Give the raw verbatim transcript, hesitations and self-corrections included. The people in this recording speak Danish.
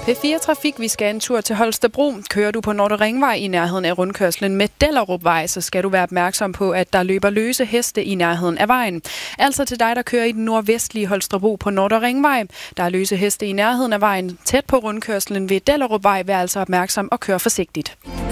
P fire Trafik, vi skal en tur til Holstebro. Kører du på Nordre Ringvej i nærheden af rundkørslen med Dellerupvej, så skal du være opmærksom på, at der løber løse heste i nærheden af vejen. Altså til dig, der kører i den nordvestlige Holstebro på Nordre Ringvej. Der er løse heste i nærheden af vejen tæt på rundkørslen ved Dellerupvej. Vær altså opmærksom og kør forsigtigt.